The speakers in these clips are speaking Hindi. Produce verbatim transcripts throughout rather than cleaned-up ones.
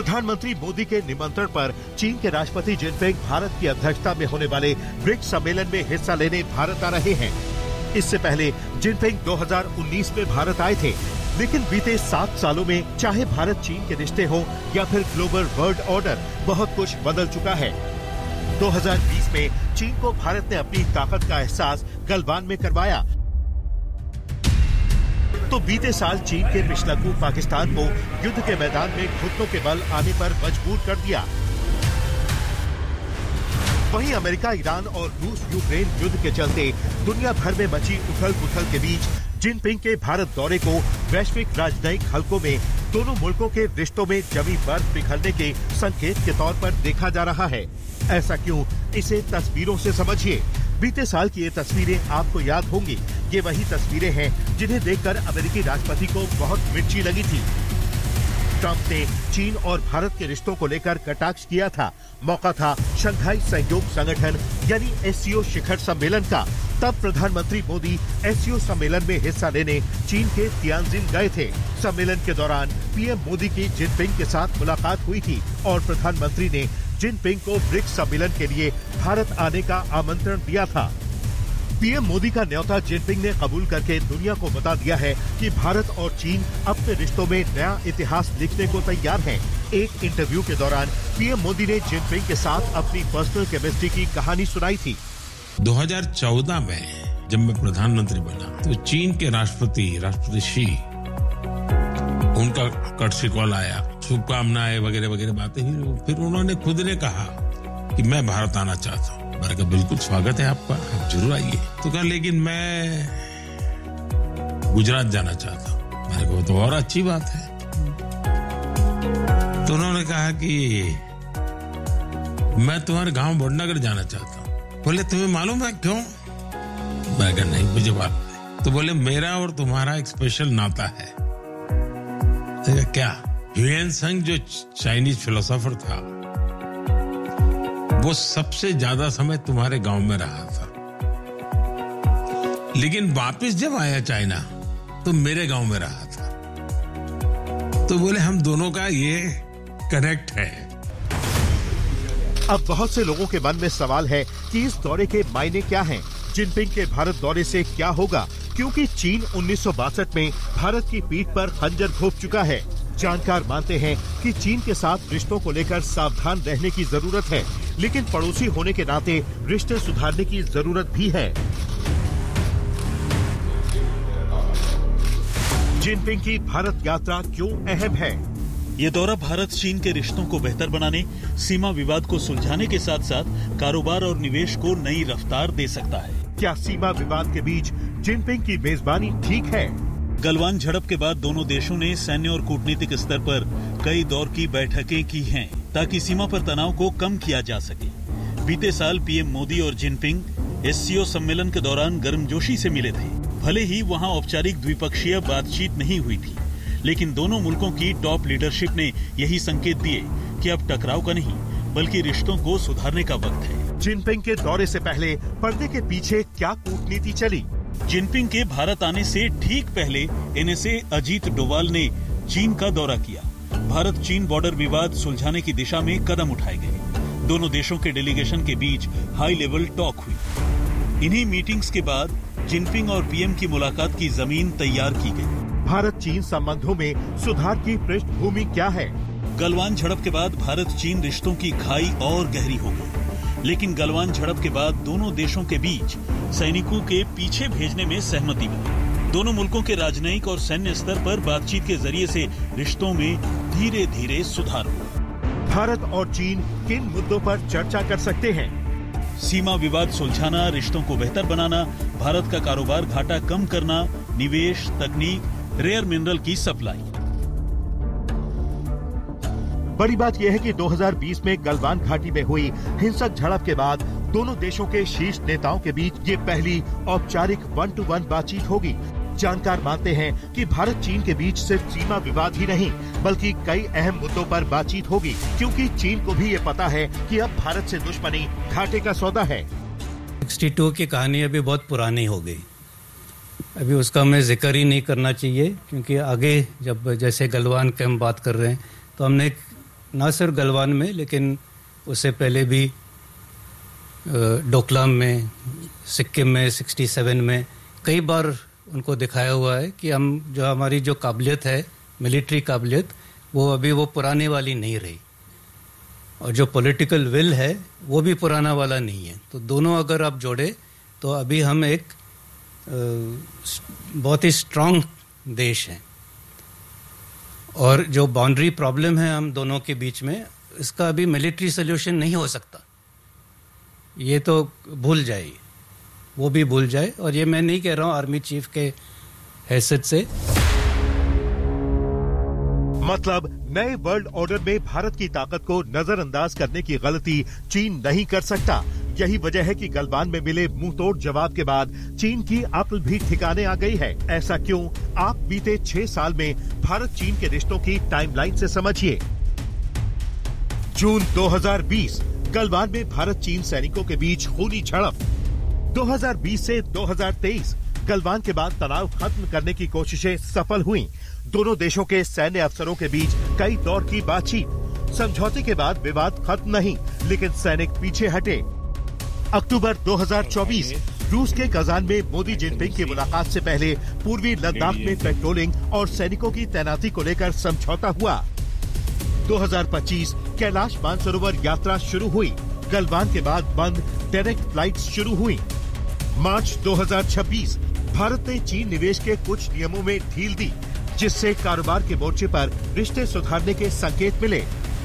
प्रधानमंत्री मोदी के निमंत्रण पर चीन के राष्ट्रपति जिनपिंग भारत की अध्यक्षता में होने वाले ब्रिक्स सम्मेलन में हिस्सा लेने भारत आ रहे हैं। इससे पहले जिनपिंग दो हज़ार उन्नीस में भारत आए थे, लेकिन बीते सात सालों में चाहे भारत चीन के रिश्ते हो या फिर ग्लोबल वर्ल्ड ऑर्डर, बहुत कुछ बदल चुका है। दो हज़ार बीस में चीन को भारत ने अपनी ताकत का एहसास गलवान में करवाया, तो बीते साल चीन के पिछलग्गू पाकिस्तान को युद्ध के मैदान में घुटनों के बल आने पर मजबूर कर दिया। वहीं अमेरिका, ईरान और रूस यूक्रेन युद्ध के चलते दुनिया भर में मची उथल पुथल के बीच जिनपिंग के भारत दौरे को वैश्विक राजनयिक हलकों में दोनों मुल्कों के रिश्तों में जमी बर्फ पिघलने के संकेत के तौर पर देखा जा रहा है। ऐसा क्यों, इसे तस्वीरों से समझिए। बीते साल की ये तस्वीरें आपको याद होंगी। ये वही तस्वीरें हैं जिन्हें देखकर अमेरिकी राष्ट्रपति को बहुत मिर्ची लगी थी। ट्रंप ने चीन और भारत के रिश्तों को लेकर कटाक्ष किया था। मौका था शंघाई सहयोग संगठन यानी एस सी ओ शिखर सम्मेलन का। तब प्रधानमंत्री मोदी एस सी ओ सम्मेलन में हिस्सा लेने चीन के तियानजिन गए थे। सम्मेलन के दौरान पीएम मोदी की जिनपिंग के साथ मुलाकात हुई थी और प्रधानमंत्री ने जिनपिंग को ब्रिक्स सम्मेलन के लिए भारत आने का आमंत्रण दिया था। पीएम मोदी का न्योता जिनपिंग ने कबूल करके दुनिया को बता दिया है कि भारत और चीन अपने रिश्तों में नया इतिहास लिखने को तैयार हैं। एक इंटरव्यू के दौरान पीएम मोदी ने जिनपिंग के साथ अपनी पर्सनल केमिस्ट्री की कहानी सुनाई थी। दो हज़ार चौदह में जब मैं प्रधानमंत्री बना तो चीन के राष्ट्रपति राष्ट्रपति शी, उनका कर्टसी कॉल आया, शुभकामनाएं वगैरह वगैरह बातें ही। फिर उन्होंने खुद ने कहा कि मैं भारत आना चाहता हूँ। मैंने कहा बिल्कुल स्वागत है आपका, आप जरूर आइए। तो कहा लेकिन मैं गुजरात जाना चाहता हूँ। मैंने कहा तो और अच्छी बात है। तो उन्होंने कहा कि मैं तुम्हारे गांव वडनगर जाना चाहता हूँ। बोले तुम्हें मालूम है क्यों? मैं कहा नहीं, मुझे बात नहीं। तो बोले मेरा और तुम्हारा एक स्पेशल नाता है। क्या? ह्यूएन जो चाइनीज फिलोसोफर था, वो सबसे ज्यादा समय तुम्हारे गांव में रहा था, लेकिन वापस जब आया चाइना तो मेरे गांव में रहा था। तो बोले हम दोनों का ये कनेक्ट है। अब बहुत से लोगों के मन में सवाल है कि इस दौरे के मायने क्या हैं? जिनपिंग के भारत दौरे से क्या होगा? क्योंकि चीन उन्नीस सौ बासठ में भारत की पीठ पर खंजर घोंप चुका है। जानकार मानते हैं कि चीन के साथ रिश्तों को लेकर सावधान रहने की जरूरत है, लेकिन पड़ोसी होने के नाते रिश्ते सुधारने की जरूरत भी है। जिनपिंग की भारत यात्रा क्यों अहम है? ये दौरा भारत चीन के रिश्तों को बेहतर बनाने, सीमा विवाद को सुलझाने के साथ साथ कारोबार और निवेश को नई रफ्तार दे सकता है। क्या सीमा विवाद के बीच जिनपिंग की मेजबानी ठीक है? गलवान झड़प के बाद दोनों देशों ने सैन्य और कूटनीतिक स्तर पर कई दौर की बैठकें की हैं, ताकि सीमा पर तनाव को कम किया जा सके। बीते साल पीएम मोदी और जिनपिंग एस सी ओ सम्मेलन के दौरान गर्मजोशी से मिले थे। भले ही वहां औपचारिक द्विपक्षीय बातचीत नहीं हुई थी, लेकिन दोनों मुल्कों की टॉप लीडरशिप ने यही संकेत दिए कि अब टकराव का नहीं बल्कि रिश्तों को सुधारने का वक्त है। जिनपिंग के दौरे से पहले पर्दे के पीछे क्या कूटनीति चली? जिनपिंग के भारत आने से ठीक पहले N S A Ajit Doval ने चीन का दौरा किया। भारत चीन बॉर्डर विवाद सुलझाने की दिशा में कदम उठाए गए। दोनों देशों के डेलीगेशन के बीच हाई लेवल टॉक हुई। इन्हीं मीटिंग्स के बाद जिनपिंग और पीएम की मुलाकात की जमीन तैयार की गई। भारत चीन संबंधों में सुधार की पृष्ठभूमि क्या है? गलवान झड़प के बाद भारत चीन रिश्तों की खाई और गहरी हो गई, लेकिन गलवान झड़प के बाद दोनों देशों के बीच सैनिकों के पीछे भेजने में सहमति बनी। दोनों मुल्कों के राजनयिक और सैन्य स्तर पर बातचीत के जरिए से रिश्तों में धीरे धीरे सुधार हुआ। भारत और चीन किन मुद्दों पर चर्चा कर सकते हैं? सीमा विवाद सुलझाना, रिश्तों को बेहतर बनाना, भारत का कारोबार घाटा कम करना, निवेश, तकनीक, रेयर मिनरल की सप्लाई। बड़ी बात यह है कि दो हज़ार बीस में गलवान घाटी में हुई हिंसक झड़प के बाद दोनों देशों के शीर्ष नेताओं के बीच ये पहली औपचारिक वन टू वन बातचीत होगी। जानकार मानते हैं कि भारत चीन के बीच सिर्फ सीमा विवाद ही नहीं बल्कि कई अहम मुद्दों पर बातचीत होगी, क्योंकि चीन को भी ये पता है कि अब भारत से दुश्मनी घाटे का सौदा है। बासठ की कहानी अभी बहुत पुरानी हो गई, अभी उसका हमें जिक्र ही नहीं करना चाहिए, क्योंकि आगे जब जैसे गलवान की हम बात कर रहे हैं तो हमने ना सिर्फ गलवान में लेकिन उससे पहले भी डोकलाम में, सिक्किम में सड़सठ में कई बार उनको दिखाया हुआ है कि हम जो हमारी जो काबिलियत है, मिलिट्री काबिलियत, वो अभी वो पुराने वाली नहीं रही और जो पॉलिटिकल विल है वो भी पुराना वाला नहीं है। तो दोनों अगर आप जोड़े तो अभी हम एक बहुत ही स्ट्रांग देश हैं। और जो बाउंड्री प्रॉब्लम है हम दोनों के बीच में, इसका अभी मिलिट्री सोल्यूशन नहीं हो सकता, ये तो भूल जाइए, वो भी भूल जाए। और ये मैं नहीं कह रहा हूं आर्मी चीफ के हैसियत से। मतलब नए वर्ल्ड ऑर्डर में भारत की ताकत को नजरअंदाज करने की गलती चीन नहीं कर सकता। यही वजह है कि गलवान में मिले मुंहतोड़ जवाब के बाद चीन की अक्ल भी ठिकाने आ गई है। ऐसा क्यों, आप बीते छह साल में भारत चीन के रिश्तों की टाइमलाइन से समझिए। जून दो हज़ार बीस, गलवान में भारत चीन सैनिकों के बीच खूनी झड़प। दो हज़ार बीस से दो हज़ार तेईस, गलवान के बाद तनाव खत्म करने की कोशिशें सफल हुईं। दोनों देशों के सैन्य अफसरों के बीच कई दौर की बातचीत। समझौते के बाद विवाद खत्म नहीं, लेकिन सैनिक पीछे हटे। अक्टूबर दो हज़ार चौबीस, रूस के कजान में मोदी जिनपिंग की मुलाकात से पहले पूर्वी लद्दाख में पेट्रोलिंग और सैनिकों की तैनाती को लेकर समझौता हुआ। दो हज़ार पच्चीस, कैलाश मानसरोवर यात्रा शुरू हुई। गलवान के बाद बंद डायरेक्ट फ्लाइट्स शुरू हुई। मार्च दो हज़ार छब्बीस, भारत ने चीन निवेश के कुछ नियमों में ढील दी, जिससे कारोबार के मोर्चे पर रिश्ते सुधारने के संकेत मिले।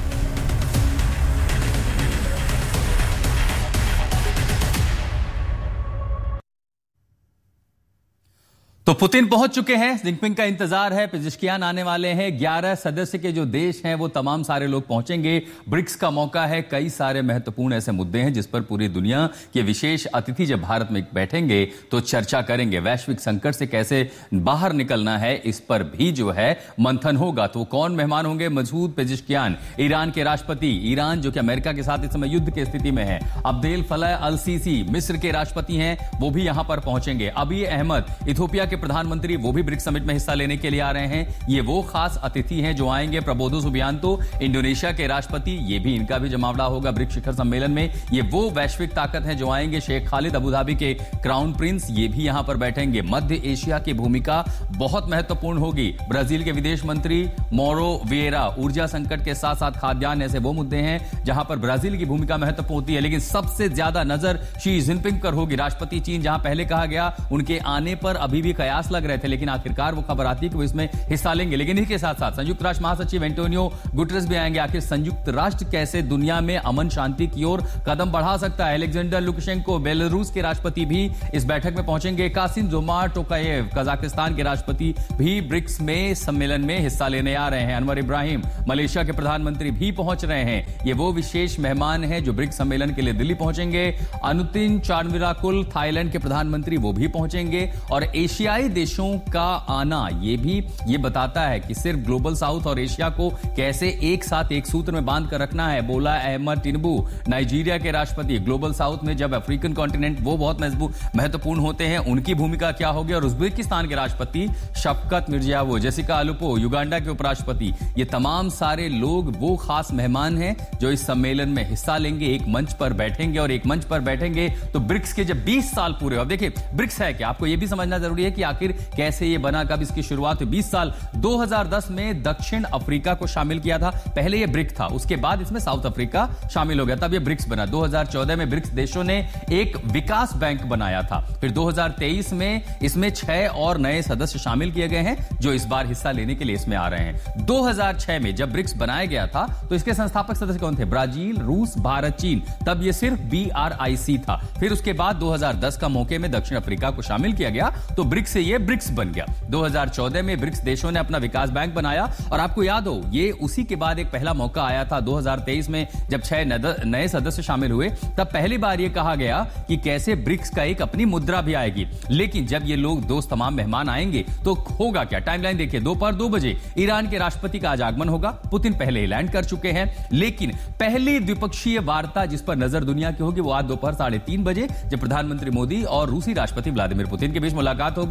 तो पुतिन पहुंच चुके हैं, जिनपिंग का इंतजार है, पेजिशकियान आने वाले हैं। ग्यारह सदस्य के जो देश हैं वो तमाम सारे लोग पहुंचेंगे। ब्रिक्स का मौका है, कई सारे महत्वपूर्ण ऐसे मुद्दे हैं जिस पर पूरी दुनिया के विशेष अतिथि जब भारत में बैठेंगे तो चर्चा करेंगे। वैश्विक संकट से कैसे बाहर निकलना है, इस पर भी जो है मंथन होगा। तो कौन मेहमान होंगे? मसूद पेजिशकियान, ईरान के राष्ट्रपति, ईरान जो कि अमेरिका के साथ इस समय युद्ध की स्थिति में है। अब्देल फतह अल सीसी, मिस्र के राष्ट्रपति हैं, वो भी यहां पर पहुंचेंगे। अबी अहमद, इथियोपिया के प्रधानमंत्री, वो भी ब्रिक्स समिट में हिस्सा लेने के लिए आ रहे हैं। ये वो खास अतिथि हैं जो आएंगे। प्रबोधो सुबियांतो, इंडोनेशिया के राष्ट्रपति, ये भी इनका भी जमावड़ा होगा ब्रिक्स शिखर सम्मेलन में। ये वो वैश्विक ताकत हैं जो आएंगे। शेख खालिद, अबुधाबी के क्राउन प्रिंस, ये भी यहां पर बैठेंगे। मध्य एशिया की भूमिका बहुत महत्वपूर्ण होगी। ब्राजील के विदेश मंत्री मोरो विएरा, ऊर्जा संकट के साथ साथ खाद्यान्न, ऐसे वो मुद्दे हैं जहां पर ब्राजील की भूमिका महत्वपूर्ण होती है। लेकिन सबसे ज्यादा नजर शी जिनपिंग पर होगी। राष्ट्रपति चीन, जहां पहले कहा गया उनके आने पर अभी भी कयास लग रहे थे, लेकिन आखिरकार वो खबर आती है कि वो इसमें हिस्सा लेंगे। लेकिन इसके साथ साथ संयुक्त राष्ट्र महासचिव एंटोनियो गुटेरेस भी आएंगे। आखिर संयुक्त राष्ट्र कैसे दुनिया में अमन शांति की ओर कदम बढ़ा सकता है? अलेक्जेंडर लुकाशेंको, बेलारूस के राष्ट्रपति, भी इस बैठक में पहुंचेंगे। कासिम जोमार्ट टोकायेव, कजाकिस्तान के राष्ट्रपति, भी ब्रिक्स में सम्मेलन में हिस्सा लेने आ रहे हैं। अनवर इब्राहिम, मलेशिया के प्रधानमंत्री, भी पहुंच रहे हैं। ये वो विशेष मेहमान हैं जो ब्रिक्स सम्मेलन के लिए दिल्ली पहुंचेंगे। अनुतिन चानविराकुल, थाईलैंड के प्रधानमंत्री, वो भी पहुंचेंगे। और एशियाई देशों का आना ये भी ये बताता है कि सिर्फ ग्लोबल साउथ और एशिया को कैसे एक साथ एक सूत्र में बांध कर रखना है। बोला अहमद टिनबू, नाइजीरिया के राष्ट्रपति, ग्लोबल साउथ में जब अफ्रीकन कॉन्टिनेंट वो बहुत महत्वपूर्ण होते हैं, उनकी भूमिका क्या होगी। और उज्बेकिस्तान के राष्ट्रपति शफकत मिर्जियोयेव, जेसिका अलुपो, युगांडा के उपराष्ट्रपति, ये तमाम सारे लोग वो खास मेहमान हैं जो इस सम्मेलन में हिस्सा लेंगे, एक मंच पर बैठेंगे। और एक मंच पर बैठेंगे तो ब्रिक्स के जब बीस साल पूरे हो, अब देखिए ब्रिक्स है क्या, आपको यह भी समझना जरूरी है कि आखिर कैसे ये बना, कब इसकी शुरुआत हुई। बीस साल, दो हज़ार दस में दक्षिण अफ्रीका को शामिल किया था। पहले ये ब्रिक था, उसके बाद इसमें साउथ अफ्रीका शामिल हो गया, तब ये ब्रिक्स बना। दो हज़ार चौदह में ब्रिक्स देशों ने एक विकास बैंक बनाया था। फिर दो हज़ार तेईस में इसमें छह और नए सदस्य शामिल किए गए हैं जो इस बार हिस्सा लेने के लिए इसमें आ रहे हैं। दो हज़ार छह में जब ब्रिक्स बनाया गया था तो इसके संस्थापक सदस्य कौन थे? ब्राजील, रूस, भारत, चीन। तब ये सिर्फ बी आर आई सी था। फिर उसके बाद दो हज़ार दस का मौके में दक्षिण अफ्रीका को शामिल किया गया तो ब्रिक्स से ये ब्रिक्स बन गया। दो हज़ार चौदह में ब्रिक्स देशों ने अपना विकास बैंक बनाया। और आपको याद हो, ये उसी के बाद एक पहला मौका आया था दो हज़ार तेईस में जब छह नए सदस्य शामिल हुए। तब पहली बार यह कहा गया कि कैसे ब्रिक्स का एक अपनी मुद्रा भी आएगी। लेकिन जब ये लोग दोस्त तमाम मेहमान आएंगे तो होगा क्या? टाइमलाइन देखिए, दोपहर दो बजे ईरान के राष्ट्रपति का आज आगमन होगा। पुतिन पहले ही लैंड कर चुके हैं। लेकिन पहली द्विपक्षीय वार्ता जिस पर नजर दुनिया की होगी वो आज दोपहर साढ़े तीन बजे जब प्रधानमंत्री मोदी और रूसी राष्ट्रपति व्लादिमीर पुतिन के बीच मुलाकात होगी।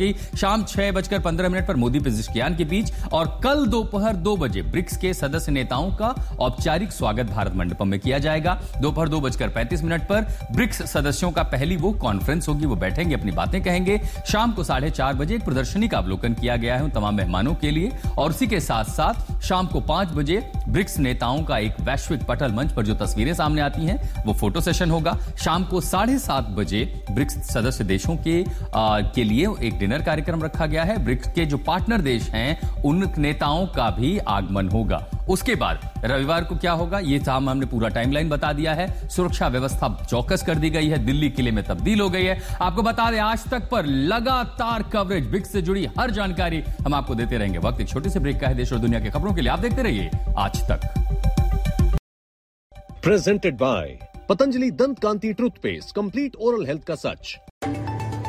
होगी शाम छह बजकर पंद्रह मिनट पर मोदी पेजिशकियान के बीच, और कल दोपहर दो बजे ब्रिक्स के सदस्य नेताओं का औपचारिक स्वागत भारत मंडपम में किया जाएगा। दोपहर दो बजकर पैंतीस मिनट पर ब्रिक्स सदस्यों का पहली वो कॉन्फ्रेंस होगी, वो बैठेंगे, अपनी बातें कहेंगे। शाम को साढ़े चार बजे एक प्रदर्शनी का अवलोकन किया गया है उन तमाम मेहमानों के लिए, और उसी के साथ साथ शाम को पांच बजे ब्रिक्स नेताओं का एक वैश्विक पटल मंच पर जो तस्वीरें सामने आती हैं वो फोटो सेशन होगा। शाम को साढ़े सात बजे ब्रिक्स सदस्य देशों के आ, के लिए एक डिनर कार्यक्रम रखा गया है। ब्रिक्स के जो पार्टनर देश हैं उन नेताओं का भी आगमन होगा। उसके बाद रविवार को क्या होगा, ये काम हमने पूरा टाइमलाइन बता दिया है। सुरक्षा व्यवस्था चौकस कर दी गई है, दिल्ली किले में तब्दील हो गई है। आपको बता दें, आज तक पर लगातार कवरेज ब्रिक्स से जुड़ी हर जानकारी हम आपको देते रहेंगे। वक्त एक छोटे से ब्रेक का है। देश और दुनिया की खबरों के लिए आप देखते रहिए आज तक। प्रेजेंटेड बाय पतंजलि दंत कांति टूथपेस्ट, कंप्लीट ओरल हेल्थ का सच।